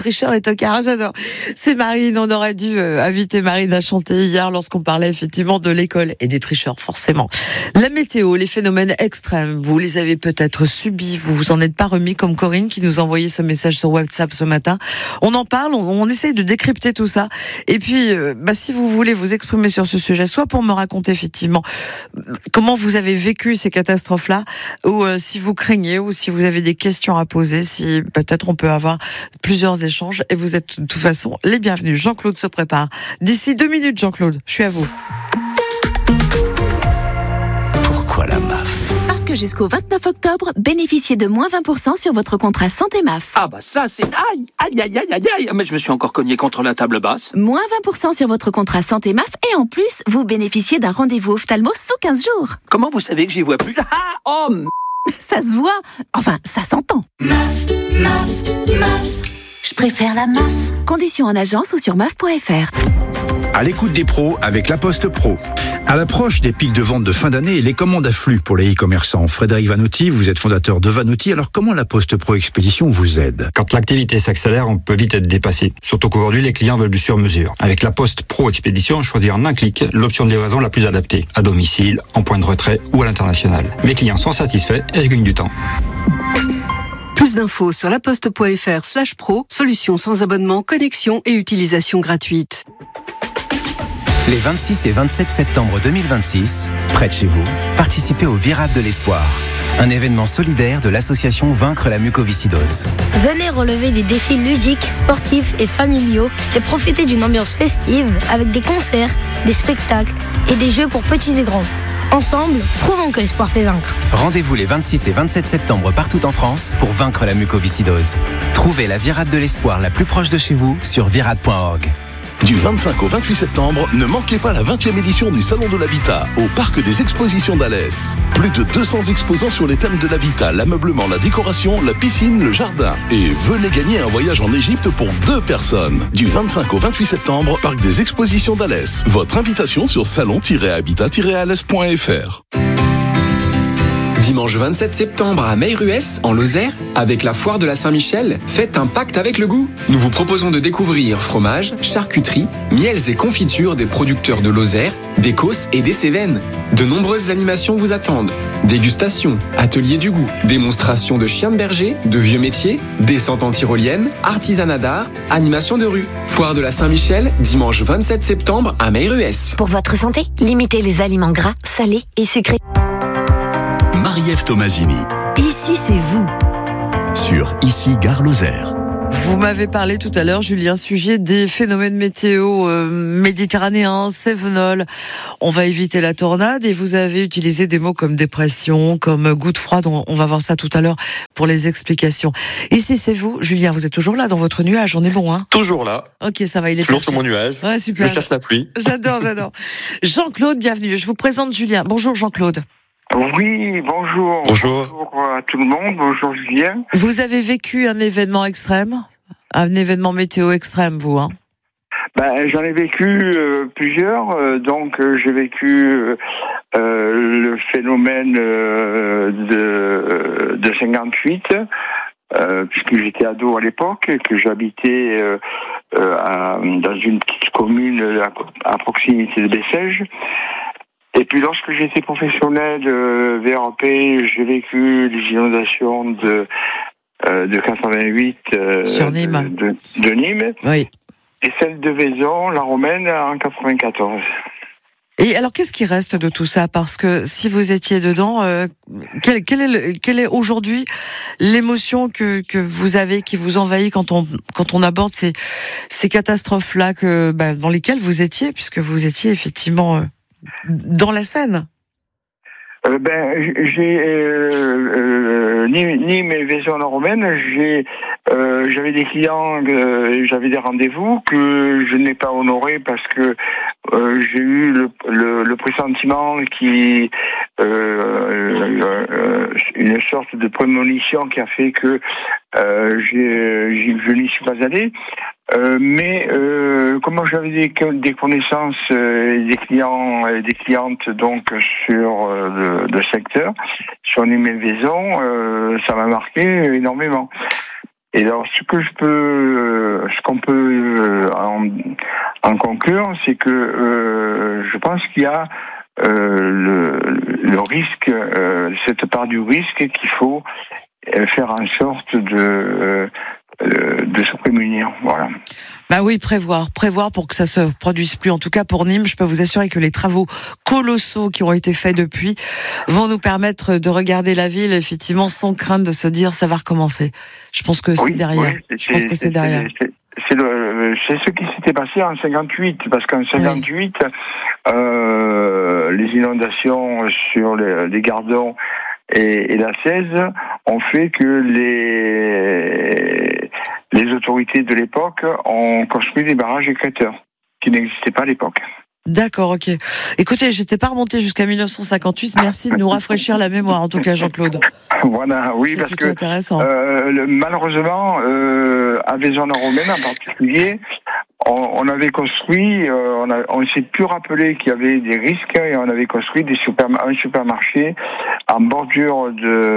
tricheurs et tocards. J'adore. C'est Marine. On aurait dû inviter Marine à chanter hier lorsqu'on parlait effectivement de l'école et des tricheurs, forcément. La météo, les phénomènes extrêmes, vous les avez peut-être subis, vous vous en êtes pas remis, comme Corinne qui nous a envoyé ce message sur WhatsApp ce matin. On en parle, on essaye de décrypter tout ça. Et puis, si vous voulez vous exprimer sur ce sujet, soit pour me raconter effectivement comment vous avez vécu ces catastrophes-là, ou si vous craignez, ou si vous avez des questions à poser, si peut-être on peut avoir plusieurs échanges. Et vous êtes de toute façon les bienvenus. Jean-Claude se prépare. D'ici 2 minutes, Jean-Claude, je suis à vous. Pourquoi la MAF ? Parce que jusqu'au 29 octobre, bénéficiez de moins 20% sur votre contrat santé MAF. Ah bah ça c'est... Aïe. Mais je me suis encore cogné contre la table basse. Moins 20% sur votre contrat santé MAF et en plus, vous bénéficiez d'un rendez-vous ophtalmo sous 15 jours. Comment vous savez que j'y vois plus ? Ça se voit. Enfin, ça s'entend. MAF. Je préfère la MAF. Conditions en agence ou sur maf.fr. À l'écoute des pros avec La Poste Pro. À l'approche des pics de vente de fin d'année, les commandes affluent pour les e-commerçants. Frédéric Vanotti, vous êtes fondateur de Vanotti. Alors comment La Poste Pro Expédition vous aide ? Quand l'activité s'accélère, on peut vite être dépassé. Surtout qu'aujourd'hui, les clients veulent du sur-mesure. Avec La Poste Pro Expédition, choisir en un clic l'option de livraison la plus adaptée. À domicile, en point de retrait ou à l'international. Mes clients sont satisfaits et je gagne du temps. Plus d'infos sur laposte.fr/pro, solution sans abonnement, connexion et utilisation gratuite. Les 26 et 27 septembre 2026, près de chez vous, participez au Virade de l'Espoir, un événement solidaire de l'association Vaincre la mucoviscidose. Venez relever des défis ludiques, sportifs et familiaux et profitez d'une ambiance festive avec des concerts, des spectacles et des jeux pour petits et grands. Ensemble, prouvons que l'espoir fait vaincre. Rendez-vous les 26 et 27 septembre partout en France pour vaincre la mucoviscidose. Trouvez la Virade de l'Espoir la plus proche de chez vous sur virade.org. Du 25 au 28 septembre, ne manquez pas la 20e édition du Salon de l'Habitat au Parc des Expositions d'Alès. Plus de 200 exposants sur les thèmes de l'habitat, l'ameublement, la décoration, la piscine, le jardin. Et venez gagner un voyage en Égypte pour 2 personnes. Du 25 au 28 septembre, Parc des Expositions d'Alès. Votre invitation sur salon-habitat-alès.fr. Dimanche 27 septembre à Meilruès, en Lozère, avec la foire de la Saint-Michel, faites un pacte avec le goût. Nous vous proposons de découvrir fromage, charcuterie, miels et confitures des producteurs de Lozère, des Causses et des Cévennes. De nombreuses animations vous attendent. Dégustation, atelier du goût, démonstration de chiens de berger, de vieux métiers, descente en tyrolienne, artisanat d'art, animation de rue. Foire de la Saint-Michel, dimanche 27 septembre à Meilruès. Pour votre santé, limitez les aliments gras, salés et sucrés. Marie-Ève Tomasini. Ici, c'est vous. Sur Ici Gare Lozère. Vous m'avez parlé tout à l'heure, Julien, sujet des phénomènes météo méditerranéens, cévenol. On va éviter la tornade et vous avez utilisé des mots comme dépression, comme goutte froide. On va voir ça tout à l'heure pour les explications. Ici, c'est vous, Julien, vous êtes toujours là dans votre nuage, on est bon, hein ? Toujours là. Ok, ça va, il est toujours parti. sur mon nuage. Ouais, super. Je cherche la pluie. J'adore. Jean-Claude, bienvenue. Je vous présente Julien. Bonjour Jean-Claude. Oui, bonjour. Bonjour à tout le monde. Bonjour Julien. Vous avez vécu un événement extrême, un événement météo extrême, vous, hein ? J'en ai vécu plusieurs. Donc, j'ai vécu le phénomène de 58, puisque j'étais ado à l'époque et que j'habitais dans une petite commune à proximité de Bessèges. Et puis lorsque j'étais professionnel VRP, j'ai vécu les inondations de 88 sur Nîmes. De Nîmes. Oui. Et celle de Vaison, la Romaine, en 94. Et alors, qu'est-ce qui reste de tout ça ? Parce que si vous étiez dedans, quelle est aujourd'hui l'émotion que vous avez, qui vous envahit quand on aborde ces catastrophes-là dans lesquelles vous étiez, puisque vous étiez effectivement dans la Seine? J'ai Nîmes et Vaison-la-Romaine. J'avais des clients, j'avais des rendez-vous que je n'ai pas honorés parce que j'ai eu le pressentiment qui une sorte de prémonition qui a fait que je n'y suis pas allé. Mais comment j'avais des connaissances, des clients et des clientes donc sur le secteur, sur Nîmes et Vaison, ça m'a marqué énormément. Et alors, ce qu'on peut en conclure, c'est que je pense qu'il y a le risque, cette part du risque qu'il faut faire en sorte de se prémunir, voilà. Bah oui, prévoir pour que ça se produise plus. En tout cas, pour Nîmes, je peux vous assurer que les travaux colossaux qui ont été faits depuis vont nous permettre de regarder la ville, effectivement, sans crainte de se dire ça va recommencer. Je pense que c'est derrière. Je pense que c'est derrière. C'est ce qui s'était passé en 58, parce qu'en 58, les inondations sur les Gardons et la 16 ont fait que les autorités de l'époque ont construit des barrages écrêteurs qui n'existaient pas à l'époque. D'accord, ok. Écoutez, j'étais pas remonté jusqu'à 1958. Merci de nous rafraîchir la mémoire, en tout cas, Jean-Claude. Voilà, oui, c'est parce plutôt que intéressant. Malheureusement, à Vaison-la-Romaine en particulier, on avait construit, on s'est plus rappelé qu'il y avait des risques et on avait construit un supermarché en bordure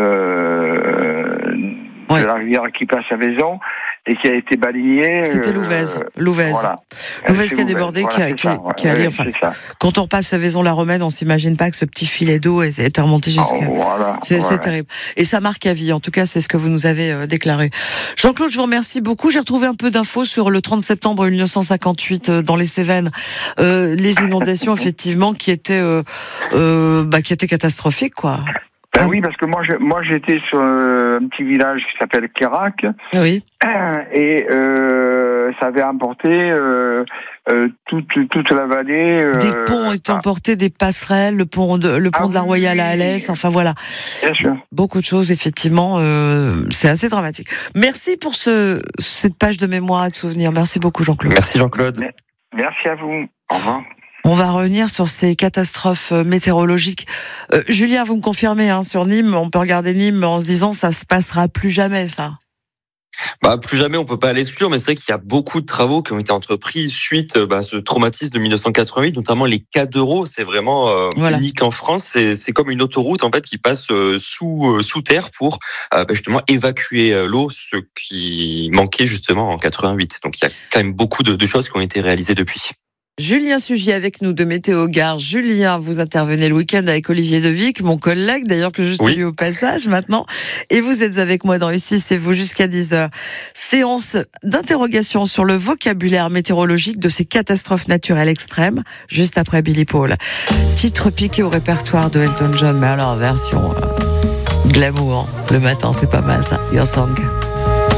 de la rivière qui passe à Vaison et qui a été balayé. C'était Louvèze. Voilà. Louvèze qui a débordé, qui allait. Enfin, quand on repasse à Vaison-la-Romaine, on s'imagine pas que ce petit filet d'eau était remonté jusqu'à. C'est terrible. Et ça marque à vie. En tout cas, c'est ce que vous nous avez déclaré. Jean-Claude, je vous remercie beaucoup. J'ai retrouvé un peu d'infos sur le 30 septembre 1958 dans les Cévennes. Les inondations, effectivement, qui étaient catastrophiques, quoi. Ben oui, parce que moi j'étais sur un petit village qui s'appelle Kérac. Oui. Et ça avait emporté toute la vallée. Des ponts ont été emportés, des passerelles, le pont de la Royale à Alès. Enfin voilà. Bien sûr. Beaucoup de choses, effectivement. C'est assez dramatique. Merci pour cette page de mémoire et de souvenirs. Merci beaucoup, Jean-Claude. Merci, Jean-Claude. Merci à vous. Au revoir. On va revenir sur ces catastrophes météorologiques. Julien, vous me confirmez, sur Nîmes, on peut regarder Nîmes en se disant ça se passera plus jamais, ça. Plus jamais, on peut pas l'exclure, mais c'est vrai qu'il y a beaucoup de travaux qui ont été entrepris suite à ce traumatisme de 1988, notamment les 4 d'euros. C'est vraiment unique en France. C'est comme une autoroute en fait qui passe sous terre pour justement évacuer l'eau, ce qui manquait justement en 88. Donc il y a quand même beaucoup de choses qui ont été réalisées depuis. Julien Sugy avec nous de Météo Gare. Julien, vous intervenez le week-end avec Olivier Devic, mon collègue, d'ailleurs que je salue au passage maintenant. Et vous êtes avec moi dans Ici c'est vous jusqu'à 10h. Séance d'interrogation sur le vocabulaire météorologique de ces catastrophes naturelles extrêmes, juste après Billy Paul. Titre piqué au répertoire de Elton John, mais alors version glamour. Le matin, c'est pas mal ça, Your Song.